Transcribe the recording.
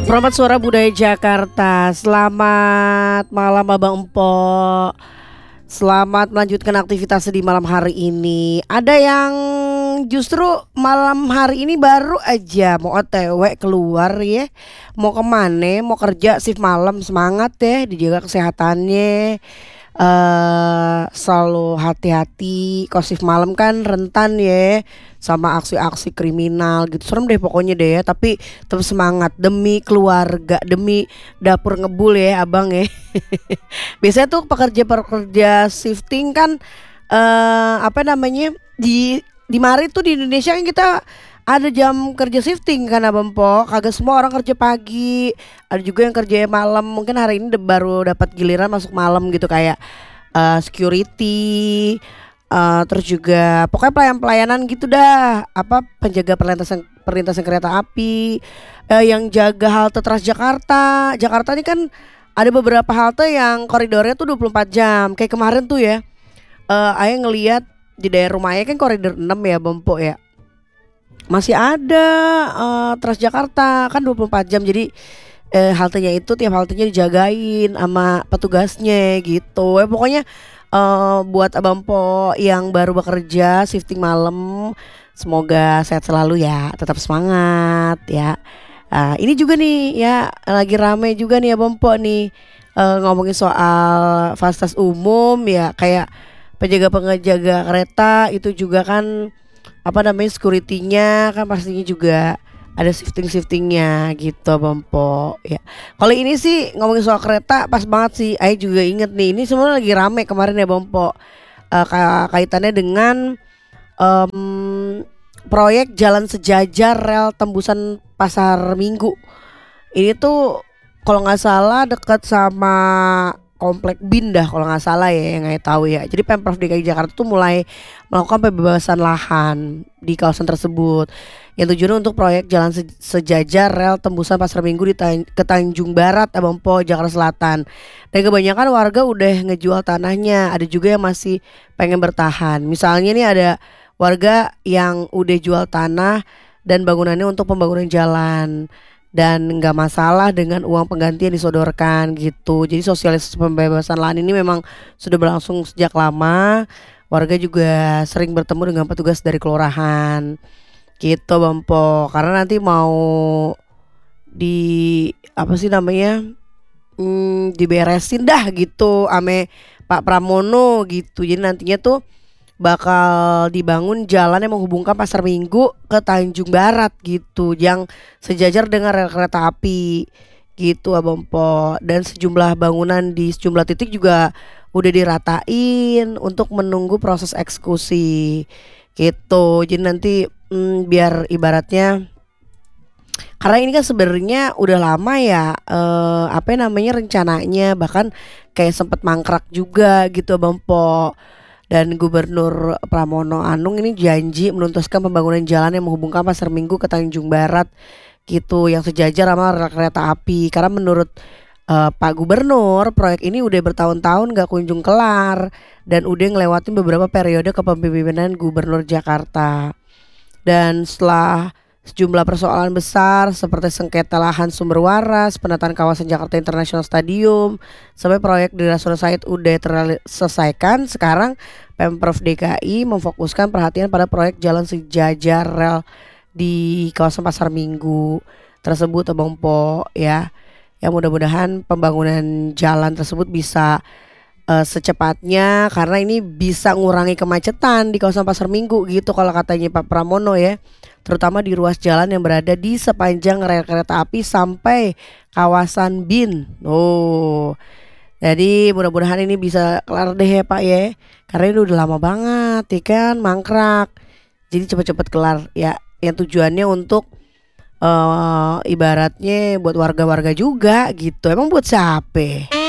Format Suara Budaya Jakarta. Selamat malam Abang Empok. Selamat melanjutkan aktivitas di malam hari ini. Ada yang justru malam hari ini baru aja mau OTW keluar ya. Mau kemana? Mau kerja shift malam, semangat ya, dijaga kesehatannya. Selalu hati-hati. Kalau shift malam kan rentan ya sama aksi-aksi kriminal gitu. Serem deh pokoknya deh ya. Tapi tetap semangat demi keluarga, demi dapur ngebul ya abang ya. Biasanya tuh pekerja-pekerja shifting kan apa namanya di mari tuh di Indonesia kan kita ada jam kerja shifting kan Abang Po. Kagak semua orang kerja pagi. Ada juga yang kerja malam. Mungkin hari ini baru dapat giliran masuk malam gitu kayak security. Terus juga pokoknya pelayanan gitu dah. Apa penjaga perlintasan kereta api, yang jaga halte Transjakarta. Jakarta ini kan ada beberapa halte yang koridornya tuh 24 jam. Kayak kemarin tuh ya. Ayah ngelihat di daerah rumah Ayah kan koridor 6 ya Bempo ya. Masih ada Transjakarta kan 24 jam. Jadi haltenya itu tiap haltenya dijagain sama petugasnya gitu. Pokoknya buat Abang Po yang baru bekerja shifting malam, semoga sehat selalu ya, tetap semangat ya. Ini juga nih ya, lagi rame juga nih Abang Po nih, ngomongin soal fasilitas umum ya, kayak penjaga kereta itu juga kan apa namanya security-nya kan pastinya juga ada shiftingnya gitu Bang Po ya. Kalau ini sih ngomongin soal kereta pas banget sih. Saya juga inget nih, ini semua lagi rame kemarin ya Bang Po, kaitannya dengan proyek jalan sejajar rel tembusan Pasar Minggu. Ini tuh kalau nggak salah dekat sama Komplek BIN dah kalau nggak salah ya, yang saya tahu ya. Jadi Pemprov DKI Jakarta tuh mulai melakukan pembebasan lahan di kawasan tersebut. Yang tujuannya untuk proyek jalan sejajar rel tembusan Pasar Minggu ke Tanjung Barat, Abang Po, Jakarta Selatan. Dan kebanyakan warga udah ngejual tanahnya. Ada juga yang masih pengen bertahan. Misalnya nih ada warga yang udah jual tanah dan bangunannya untuk pembangunan jalan. Dan nggak masalah dengan uang pengganti yang disodorkan gitu. Jadi sosialisasi pembebasan lahan ini memang sudah berlangsung sejak lama. Warga juga sering bertemu dengan petugas dari kelurahan gitu Bang Po. Karena nanti mau di apa sih namanya diberesin dah gitu ame Pak Pramono gitu. Jadi nantinya tuh bakal dibangun jalan yang menghubungkan Pasar Minggu ke Tanjung Barat gitu, yang sejajar dengan rel kereta api gitu Abang Po. Dan sejumlah bangunan di sejumlah titik juga udah diratain untuk menunggu proses eksekusi gitu. Jadi nanti biar ibaratnya, karena ini kan sebenarnya udah lama ya apa namanya rencananya, bahkan kayak sempet mangkrak juga gitu Abang Po. Dan Gubernur Pramono Anung ini janji menuntaskan pembangunan jalan yang menghubungkan Pasar Minggu ke Tanjung Barat gitu, yang sejajar sama rel kereta api. Karena menurut Pak Gubernur, proyek ini udah bertahun-tahun gak kunjung kelar dan udah ngelewatin beberapa periode kepemimpinan Gubernur Jakarta. Dan setelah sejumlah persoalan besar seperti sengketa lahan sumber waras, penataan kawasan Jakarta International Stadium, sampai proyek di Rasuna Said udah terselesaikan, sekarang Pemprov DKI memfokuskan perhatian pada proyek jalan sejajar rel di kawasan Pasar Minggu tersebut Abang Po ya. Ya mudah-mudahan pembangunan jalan tersebut bisa secepatnya, karena ini bisa ngurangi kemacetan di kawasan Pasar Minggu gitu kalau katanya Pak Pramono ya. Terutama di ruas jalan yang berada di sepanjang rel kereta api sampai kawasan BIN. Jadi mudah-mudahan ini bisa kelar deh ya Pak ya. Karena ini udah lama banget ya kan mangkrak. Jadi cepet-cepet kelar ya. Yang tujuannya untuk ibaratnya buat warga-warga juga gitu. Emang buat siapa?